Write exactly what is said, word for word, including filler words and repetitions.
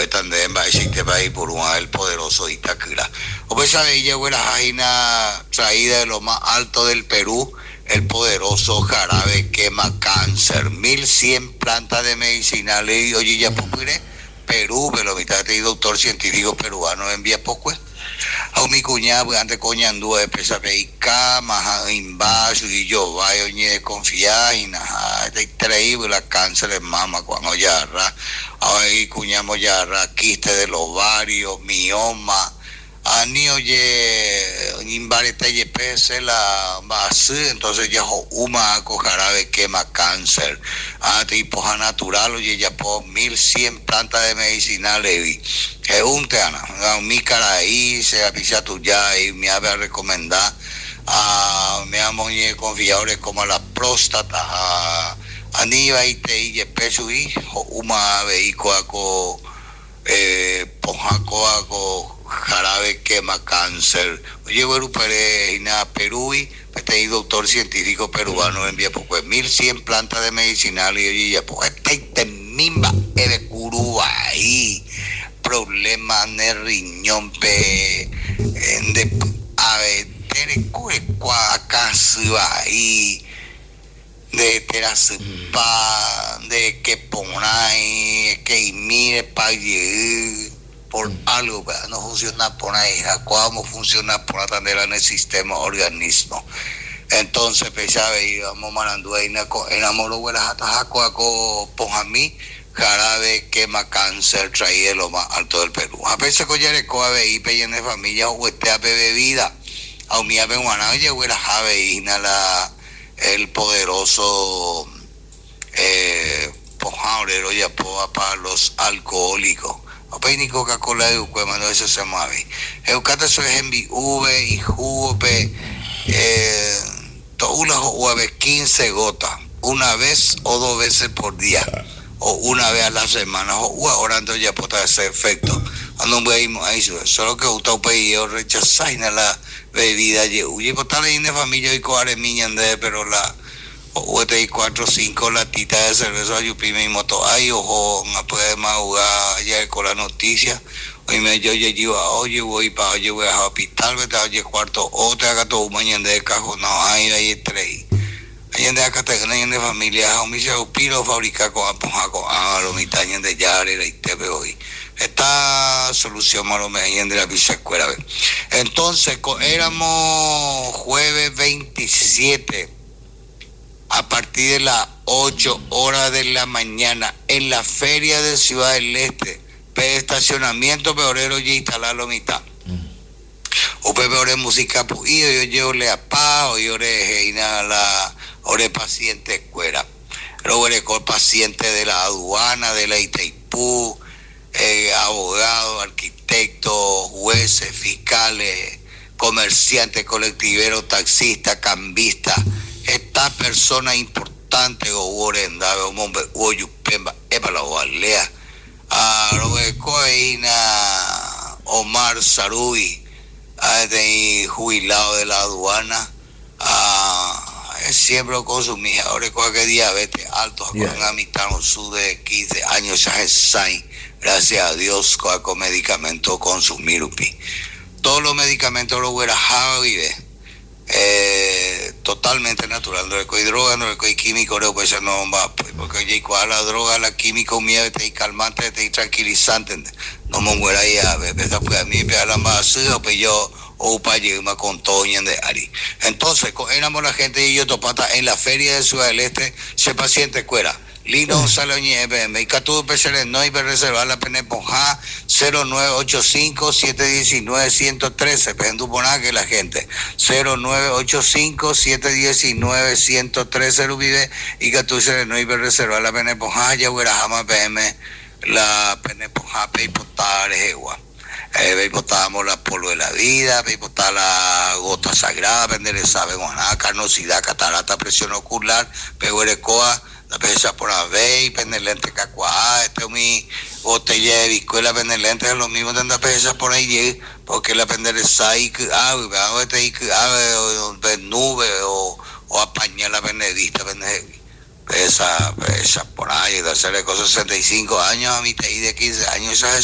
están de existe país por el poderoso Itacura. O pues sabe, llegó la jaina traída de lo más alto del Perú, el poderoso jarabe quema cáncer, mil cien plantas de medicinales. Y oye, ya pues, Perú, pero mitad de doctor científico peruano envía poco. A mi cuñada, pues antes coña anduvo de pesa peica, más invaso y yo, vaya, oye, desconfiada y nada, te traí la cáncer de mama cuando ya arra, ahí cuñamos ya arra, quiste del ovario, mioma, ani oye, imbarete y pese la base, entonces ya uma co jarabe quema cáncer, a tipo natural, oye, ya por mil cien plantas de medicinales. Es un teana, mi cara ahí, se apisa tu ya y me había recomendado a me amo y confiadores como la próstata, a aniva y te y peso y uma vehículo eh pojaco aco jarabe quema cáncer. Oye, bueno, pero nada Perú y este doctor científico peruano envía poco mil cien plantas de medicinal y oye, ya pues este mimba de curúa ahí. Problema de riñón pe de a ver tere cue cuaca y de teraspa de que ponai que mire pa por algo no funciona por ahí cómo funciona por la tandera en el sistema organismo. Entonces pensaba y vamos manando ahí enamoró de las atajaco a ponjamí jarabe quema cáncer traído de lo más alto del Perú. A veces que ya le coabe y peyen de familia o este a bebida. A mi ave guana llegó la jave y la el poderoso eh pojaurero ya poa para los alcohólicos. A peini Coca-Cola de Ucuema no eso se mueve. Eucata eso es en V y jugo pe eh todas las quince gotas, una vez o dos veces por día. O una vez a la semana, o orando ya por ese efecto. Cuando veimos ahí, solo que usted pedido rechazar la bebida, y uy, por tal de familia y coare miñande, pero la o este cuatro o cinco latitas de cerveza, yo prime y moto, ay, ojo, no puede más jugar ayer con la noticia. Hoy me yo ya iba, oye, voy para, oye, voy a hospital, vete, oye, cuarto, o te haga todo mañana de cajón, no, ahí hay tres. Hay de acá tengan de familia, a mí se opino fabrica con apojaco, a lo mitad de yare y te veo hoy. Esta solución malo me de la visa escuela. Entonces, éramos jueves veintisiete a partir de las ocho horas de la mañana en la feria de Ciudad del Este, estacionamiento peorero y instalar la mitad. O peor música puido, yo llevo le a pao, yo le la ore paciente escuela, luego el paciente de la aduana, de la Itaipú, eh, abogados, arquitectos, jueces, fiscales, comerciantes, colectiveros, taxistas, cambistas, esta persona importante, Gorenda, Oyupemba, Epala Gualea, a Coeina, Omar Saruy, de jubilado de la aduana, a siempre consumí, ahora cualquier diabetes alto, yeah. Con amistad en su de quince años, ya es gracias a Dios, con medicamentos consumir upi. Todos los medicamentos los voy a vive, eh, totalmente natural, no hay droga, no hay químico, no pues no va, porque cuál la droga, la química, miedo, te calmante, te tranquilizante, no me muera ya, pues a mí me la más, pues yo o para llegar con Toña de Ari. Entonces, éramos la gente y yo topata en la feria de Ciudad del Este, se paciente escuela. Lino Gonzalo Ñebe, me catuvo pesar no iba a reservar la pene ponja cero nueve ocho cinco siete uno nueve uno uno tres, pendu poná que la gente cero nueve ocho cinco siete uno nueve uno uno tres vive y catuvo no iba a reservar la pene ponja ya hubiera jamás P M la pene ponja pe potar igual. Eh, botábamos la polvo de la vida, botábamos la gota sagrada, vender sabe guaná, carnosidad, catarata, presión ocular, peguerecoa, la pesa por la vez, vender lente cacuá, este es mi botella de biscuela, vender lente, es lo mismo de la pesa por ahí, porque la vender sai, ah, este nube o o apañar la benedista, vender pesa, pesa por ahí, de hacerle cosas sesenta y cinco años a mi T I de quince años, esas